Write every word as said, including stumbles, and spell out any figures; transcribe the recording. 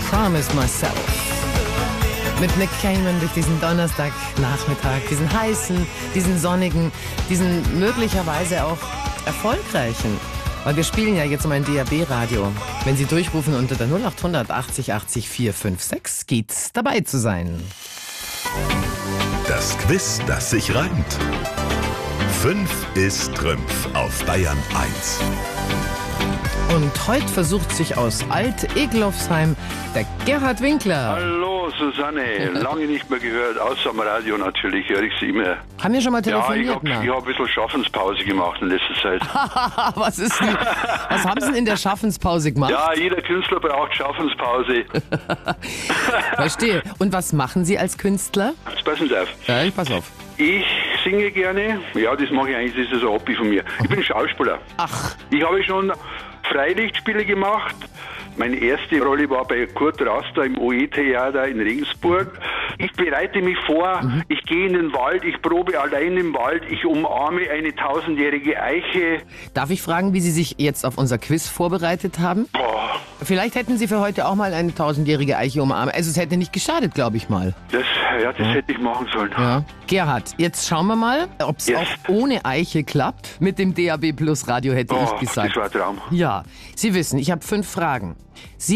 Promise Myself. Mit Nick Cayman durch diesen Donnerstagnachmittag, diesen heißen, diesen sonnigen, diesen möglicherweise auch erfolgreichen. Weil wir spielen ja jetzt um ein D A B-Radio. Wenn Sie durchrufen unter der null acht hundert achtzig achtzig vier fünf sechs, geht's dabei zu sein. Das Quiz, das sich reimt. Fünf ist Trümpf auf Bayern eins. Und heute versucht sich aus Alt-Eglofsheim der Gerhard Winkler. Hallo Susanne, lange nicht mehr gehört, außer am Radio natürlich, höre ich Sie immer. Haben wir schon mal Ja, ich telefoniert? habe na? hab ein bisschen Schaffenspause gemacht in letzter Zeit. was, ist denn, was haben Sie denn in der Schaffenspause gemacht? Ja, jeder Künstler braucht Schaffenspause. Verstehe. Und was machen Sie als Künstler? Jetzt passen Sie auf. Ja, ich pass auf. Ich singe gerne, ja, das mache ich eigentlich, das ist ein Hobby von mir. Ich bin Schauspieler. Ach, Ich habe schon Freilichtspiele gemacht. Meine erste Rolle war bei Kurt Raster im O E-Theater in Regensburg. Ich bereite mich vor, mhm. ich gehe in den Wald, ich probe allein im Wald, ich umarme eine tausendjährige Eiche. darf ich fragen, wie Sie sich jetzt auf unser Quiz vorbereitet haben? Boah, Vielleicht hätten Sie für heute auch mal eine tausendjährige Eiche umarmen. Also es hätte nicht geschadet, glaube ich mal. das, ja, das hätte ich machen sollen. Ja. Gerhard, jetzt schauen wir mal, ob es Yes. auch ohne Eiche klappt. Mit dem D A B Plus Radio hätte Oh, ich gesagt. das war ein Traum. Ja, Sie wissen, ich habe fünf Fragen. Sie